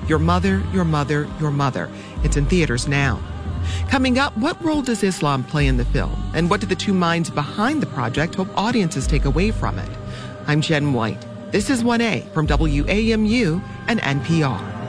Your Mother, Your Mother, Your Mother. It's in theaters now. Coming up, what role does Islam play in the film? And what do the two minds behind the project hope audiences take away from it? I'm Jen White. This is 1A from WAMU and NPR.